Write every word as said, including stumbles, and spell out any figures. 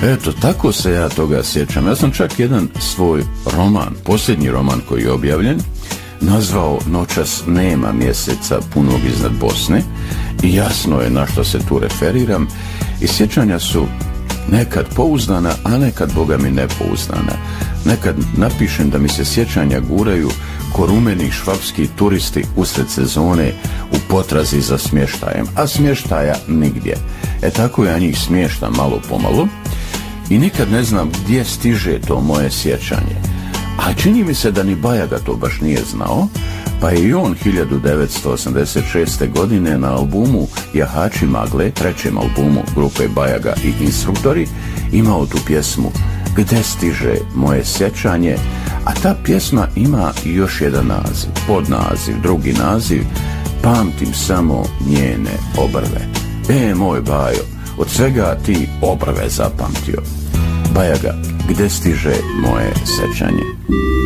Eto, tako se ja toga sjećam. Ja sam čak jedan svoj roman, posljednji roman koji je objavljen, nazvao Noćas nema mjeseca punog iznad Bosne i jasno je na što se tu referiram i sjećanja su nekad pouzdana, a nekad boga mi nepouzdana. Nekad napišem da mi se sjećanja guraju ko rumeni švapski turisti usred sezone u potrazi za smještajem, a smještaja nigdje. E tako ja njih smještam malo pomalo i nikad ne znam gdje stiže to moje sjećanje. A čini mi se da ni Bajaga to baš nije znao, pa je i on hiljadu devetsto osamdeset šeste. godine na albumu Jahači magle, trećem albumu grupe Bajaga i Instruktori, imao tu pjesmu Gde stiže moje sjećanje, a ta pjesma ima i još jedan naziv, podnaziv, drugi naziv, Pamtim samo njene obrve. E, moj Bajo, od svega ti obrve zapamtio. Bajaga, Gde stiže moje sjećanje.